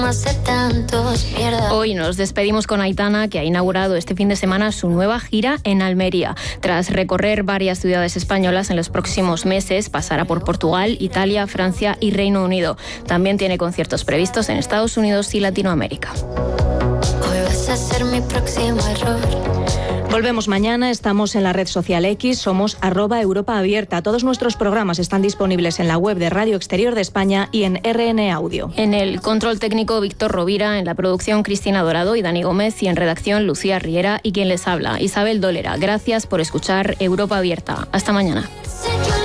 Hoy nos despedimos con Aitana, que ha inaugurado este fin de semana su nueva gira en Almería. Tras recorrer varias ciudades españolas en los próximos meses, pasará por Portugal, Italia, Francia y Reino Unido. También tiene conciertos previstos en Estados Unidos y Latinoamérica. Hoy vas a ser mi próximo error. Volvemos mañana, estamos en la red social X, somos @EuropaAbierta. Todos nuestros programas están disponibles en la web de Radio Exterior de España y en RN Audio. En el control técnico, Víctor Rovira, en la producción, Cristina Dorado y Dani Gómez, y en redacción, Lucía Riera y quien les habla, Isabel Dólera. Gracias por escuchar Europa Abierta. Hasta mañana.